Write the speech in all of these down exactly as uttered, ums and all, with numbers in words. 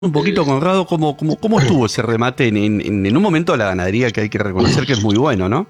Un poquito, Conrado, ¿cómo, cómo, cómo estuvo ese remate en, en, en un momento de la ganadería que hay que reconocer que es muy bueno, ¿no?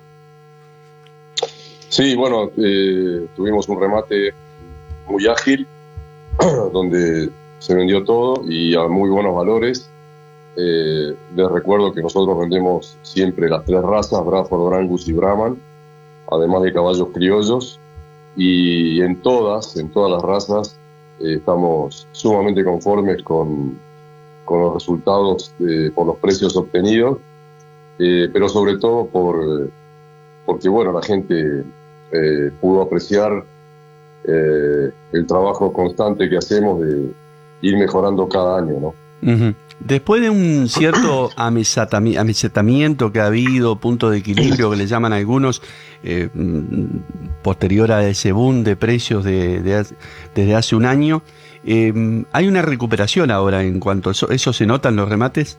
Sí, bueno, eh, tuvimos un remate muy ágil, donde se vendió todo y a muy buenos valores. Eh, les recuerdo que nosotros vendemos siempre las tres razas, Braford, Brangus y Brahman, además de caballos criollos, y en todas, en todas las razas, eh, estamos sumamente conformes con, con los resultados, eh, por los precios obtenidos, eh, pero sobre todo por, porque, bueno, la gente eh, pudo apreciar eh, el trabajo constante que hacemos de ir mejorando cada año, ¿no? Uh-huh. Después de un cierto amesatami- amesetamiento que ha habido, punto de equilibrio que le llaman algunos, eh, posterior a ese boom de precios de, de, desde hace un año, eh, ¿hay una recuperación ahora en cuanto a eso? ¿Eso se nota en los remates?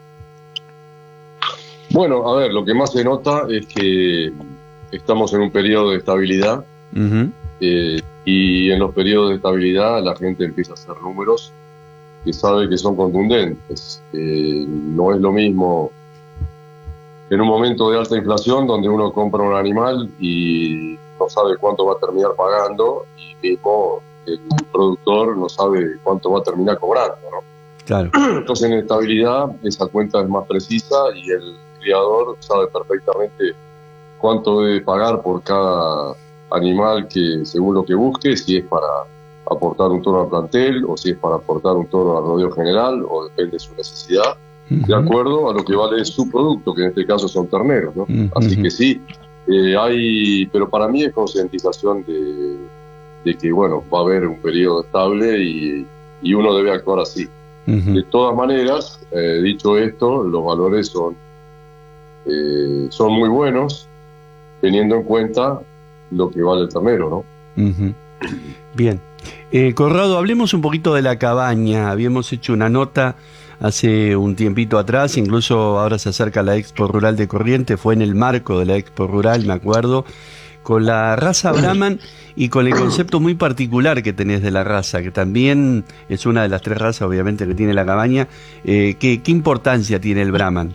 Bueno, a ver, lo que más se nota es que estamos en un periodo de estabilidad, uh-huh. eh, y en los periodos de estabilidad la gente empieza a hacer números que sabe que son contundentes. Eh, no es lo mismo en un momento de alta inflación donde uno compra un animal y no sabe cuánto va a terminar pagando, y mismo el productor no sabe cuánto va a terminar cobrando, ¿no? Claro. Entonces, en estabilidad esa cuenta es más precisa y el criador sabe perfectamente cuánto debe pagar por cada animal, que según lo que busque, si es para aportar un toro al plantel o si es para aportar un toro al rodeo general, o depende de su necesidad, uh-huh. de acuerdo a lo que vale su producto, que en este caso son terneros, ¿no? Uh-huh. Así que sí, eh, hay, pero para mí es concientización de, de que, bueno, va a haber un periodo estable y, y uno debe actuar así. Uh-huh. De todas maneras, eh, dicho esto, los valores son, eh, son muy buenos, teniendo en cuenta lo que vale el ternero, ¿no? Uh-huh. Bien. Eh, Conrado, hablemos un poquito de la cabaña. Habíamos hecho una nota hace un tiempito atrás, incluso ahora se acerca la Expo Rural de Corrientes, fue en el marco de la Expo Rural, me acuerdo, con la raza Brahman y con el concepto muy particular que tenés de la raza, que también es una de las tres razas, obviamente, que tiene la cabaña. Eh, ¿qué, ¿Qué importancia tiene el Brahman?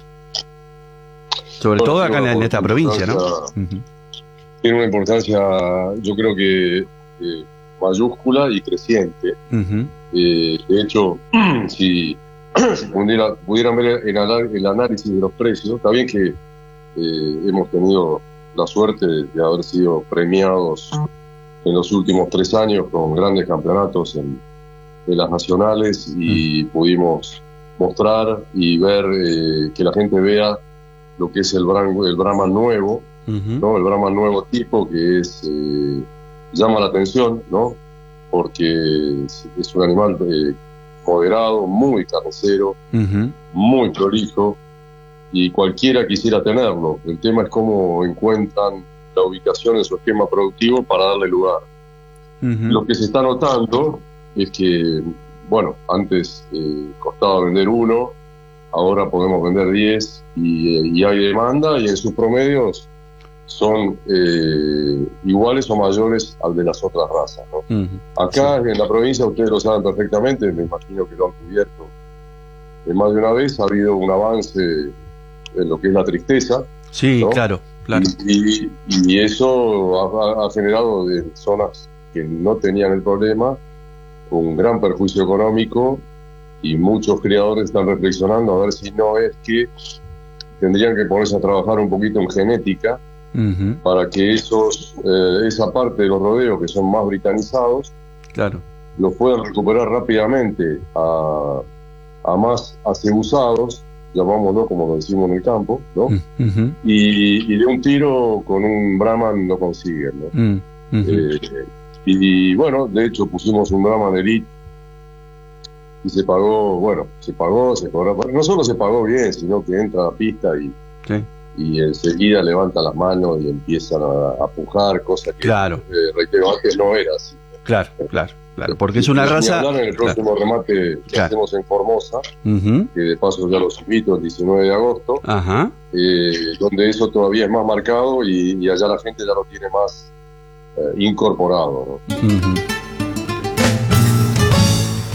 Sobre bueno, todo acá en, en esta provincia, ¿no? Uh-huh. Tiene una importancia, yo creo que eh, mayúscula y creciente. Uh-huh. Eh, de hecho, si, si pudiera, pudieran ver el, el análisis de los precios, está bien que eh, hemos tenido la suerte de, de haber sido premiados en los últimos tres años con grandes campeonatos en, en las nacionales, y uh-huh. pudimos mostrar y ver, eh, que la gente vea lo que es el, Bran, el Brahman nuevo, uh-huh. ¿no? El Brahman nuevo tipo, que es eh, llama la atención, ¿no? Porque es, es un animal eh, moderado, muy carnicero, uh-huh. muy prolijo, y cualquiera quisiera tenerlo. El tema es cómo encuentran la ubicación en su esquema productivo para darle lugar. Uh-huh. Lo que se está notando es que, bueno, antes eh, costaba vender uno, ahora podemos vender diez, y, y hay demanda, y en sus promedios son eh, iguales o mayores al de las otras razas, ¿no? Uh-huh. Acá sí. En la provincia, ustedes lo saben perfectamente, me imagino que lo han cubierto de más de una vez, ha habido un avance en lo que es la tristeza. Sí, ¿no? claro, claro. Y, y, y eso ha, ha generado de zonas que no tenían el problema un gran perjuicio económico, y muchos criadores están reflexionando a ver si no es que tendrían que ponerse a trabajar un poquito en genética, uh-huh. para que esos eh, esa parte de los rodeos que son más britanizados, claro, los puedan recuperar rápidamente a, a más acebusados, llamámoslo como lo decimos en el campo, ¿no? Uh-huh. y, y de un tiro con un Brahman lo consiguen, ¿no? Uh-huh. eh, y, y bueno, de hecho pusimos un Brahman Elite y se pagó, bueno, se pagó, se cobró, no solo se pagó bien, sino que entra a la pista y, sí. y enseguida levanta las manos y empiezan a, a pujar, cosa que, claro. eh, reitero, antes no era así. Claro, claro, claro, porque es una y raza... En el próximo claro. remate que claro. hacemos en Formosa, uh-huh. que de paso ya los invito el diecinueve de agosto, uh-huh. eh, donde eso todavía es más marcado, y, y allá la gente ya lo tiene más eh, incorporado, ¿no? Uh-huh.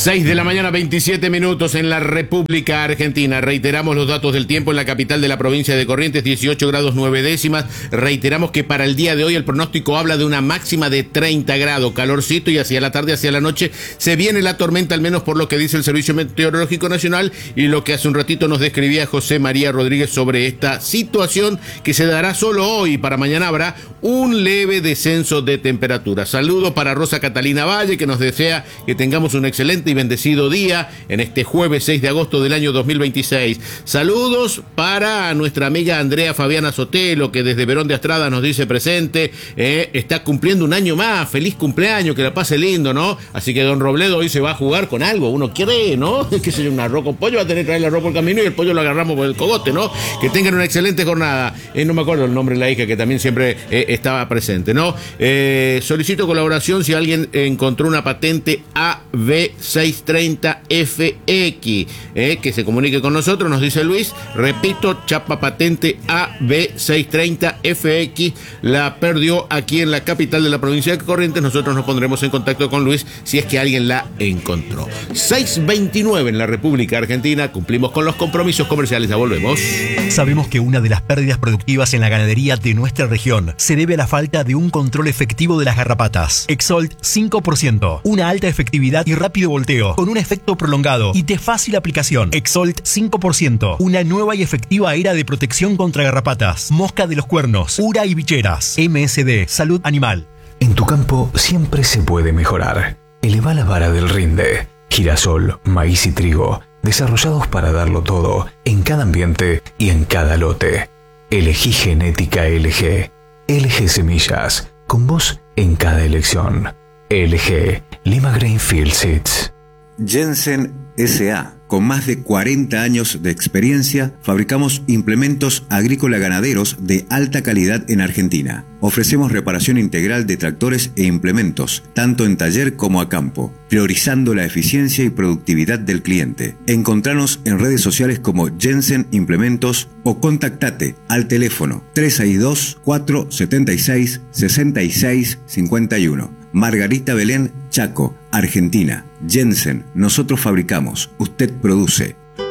seis de la mañana, veintisiete minutos en la República Argentina. Reiteramos los datos del tiempo en la capital de la provincia de Corrientes, dieciocho grados nueve décimas. Reiteramos que para el día de hoy el pronóstico habla de una máxima de treinta grados, calorcito, y hacia la tarde, hacia la noche se viene la tormenta, al menos por lo que dice el Servicio Meteorológico Nacional y lo que hace un ratito nos describía José María Rodríguez sobre esta situación que se dará solo hoy. Para mañana habrá un leve descenso de temperatura. Saludo para Rosa Catalina Valle, que nos desea que tengamos un excelente y bendecido día en este jueves seis de agosto del año dos mil veintiséis. Saludos para nuestra amiga Andrea Fabiana Sotelo, que desde Verón de Astrada nos dice presente, eh, está cumpliendo un año más. Feliz cumpleaños, que la pase lindo, ¿no? Así que don Robledo hoy se va a jugar con algo, uno cree, ¿no? Que sea un arroz con pollo, va a tener que traer el arroz por el camino y el pollo lo agarramos por el cogote, ¿no? Que tengan una excelente jornada. Eh, no me acuerdo el nombre de la hija, que también siempre eh, estaba presente, ¿no? Eh, solicito colaboración si alguien encontró una patente A B seiscientos treinta F X, eh, que se comunique con nosotros, nos dice Luis. Repito, chapa patente A B seiscientos treinta F X, la perdió aquí en la capital de la provincia de Corrientes. Nosotros nos pondremos en contacto con Luis si es que alguien la encontró. seis veintinueve en la República Argentina, cumplimos con los compromisos comerciales, ya volvemos. Sabemos que una de las pérdidas productivas en la ganadería de nuestra región se debe a la falta de un control efectivo de las garrapatas. Exolt cinco por ciento, una alta efectividad y rápido volteo, con un efecto prolongado y de fácil aplicación. Exolt cinco por ciento, una nueva y efectiva era de protección contra garrapatas, mosca de los cuernos, ura y bicheras. M S D, Salud Animal. En tu campo siempre se puede mejorar. Eleva la vara del rinde. Girasol, maíz y trigo, desarrollados para darlo todo, en cada ambiente y en cada lote. Elegí genética L G. L G Semillas, con vos en cada elección. L G, Lima Grainfield Seeds. Jensen S A Con más de cuarenta años de experiencia, fabricamos implementos agrícola-ganaderos de alta calidad en Argentina. Ofrecemos reparación integral de tractores e implementos, tanto en taller como a campo, priorizando la eficiencia y productividad del cliente. Encontranos en redes sociales como Jensen Implementos o contactate al teléfono tres seis dos, cuatro siete seis, seis seis cinco uno. Margarita Belén, Chaco, Argentina. Jensen, nosotros fabricamos, usted produce.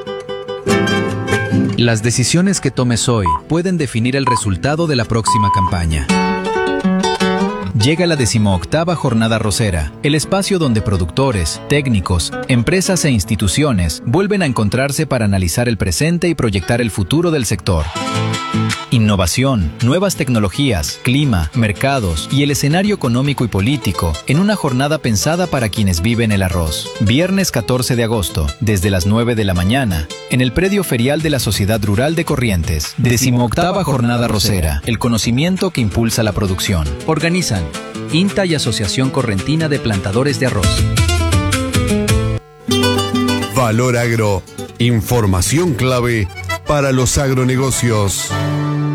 Las decisiones que tomes hoy pueden definir el resultado de la próxima campaña. Llega la decimoctava Jornada Arrocera, el espacio donde productores, técnicos, empresas e instituciones vuelven a encontrarse para analizar el presente y proyectar el futuro del sector. Innovación, nuevas tecnologías, clima, mercados y el escenario económico y político en una jornada pensada para quienes viven el arroz. Viernes catorce de agosto, desde las nueve de la mañana, en el predio ferial de la Sociedad Rural de Corrientes. Decimoctava Jornada Arrocera, el conocimiento que impulsa la producción. Organizan INTA y Asociación Correntina de Plantadores de Arroz. Valor Agro, información clave para los agronegocios.